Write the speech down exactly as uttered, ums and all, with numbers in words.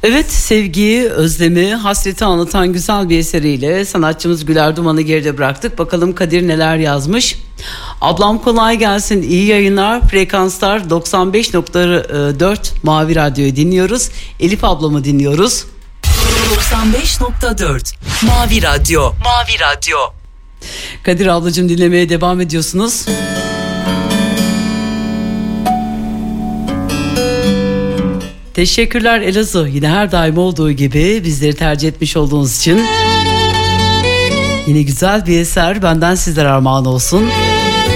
Evet, sevgiyi, özlemi, hasreti anlatan güzel bir eseriyle sanatçımız Güler Duman'ı geride bıraktık. Bakalım Kadir neler yazmış. Ablam kolay gelsin, iyi yayınlar. Frekanslar doksan beş nokta dört Mavi Radyo'yu dinliyoruz. Elif ablamı dinliyoruz. doksan beş nokta dört Mavi Radyo. Mavi Radyo. Kadir ablacığım, dinlemeye devam ediyorsunuz. Teşekkürler Elazığ. Yine her daim olduğu gibi bizleri tercih etmiş olduğunuz için. Yine güzel bir eser benden sizlere armağan olsun.